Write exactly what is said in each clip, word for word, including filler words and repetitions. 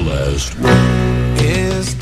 last word is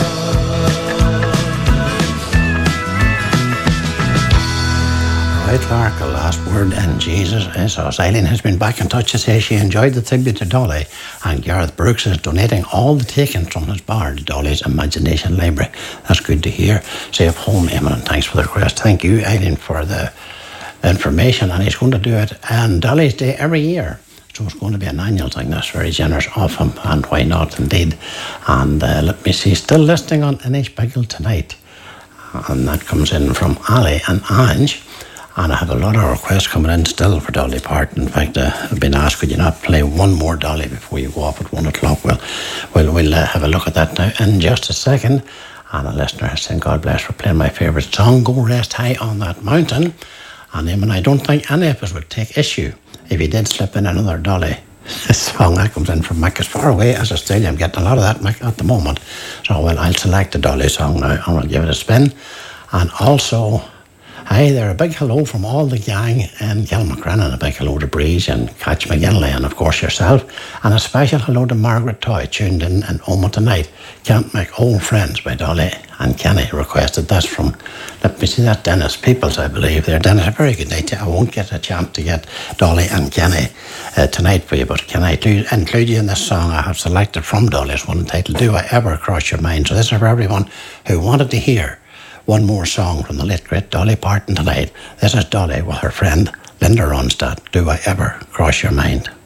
Right, Clark, the last word in Jesus is us. Eileen has been back in touch to say she enjoyed the tribute to Dolly, and Gareth Brooks is donating all the takings from his bar to Dolly's Imagination Library. That's good to hear. Safe home, Eamon, and thanks for the request. Thank you, Eileen, for the information, and he's going to do it on Dolly's Day every year. So it's going to be an annual thing. That's very generous of him, and why not indeed. And uh, let me see, still listening on Inish Bagel tonight, and that comes in from Ali and Ange. And I have a lot of requests coming in still for Dolly Parton. In fact, uh, I've been asked, could you not play one more Dolly before you go off at one o'clock? Well, we'll, we'll uh, have a look at that now in just a second. And a listener has said, God bless for playing my favourite song, Go Rest High on That Mountain. And um, and I don't think any of us would take issue if he did slip in another Dolly song. That comes in from Mick. As far away as Australia, I'm getting a lot of that, Mick, at the moment. So, well, I'll select a Dolly song now and I'll give it a spin. And also, hi there, a big hello from all the gang in Kilmacrennan, and a big hello to Breeze and Catch McGinley, and of course yourself, and a special hello to Margaret Toy, tuned in in Oma tonight. Can't Make Old Friends by Dolly and Kenny requested. That's from, let me see, that Dennis Peoples, I believe there. Dennis, a very good night. I won't get a chance to get Dolly and Kenny uh, tonight for you, but can I do, include you in this song I have selected from Dolly's one entitled Do I Ever Cross Your Mind? So this is for everyone who wanted to hear one more song from the late great Dolly Parton tonight. This is Dolly with her friend Linda Ronstadt. Do I Ever Cross Your Mind?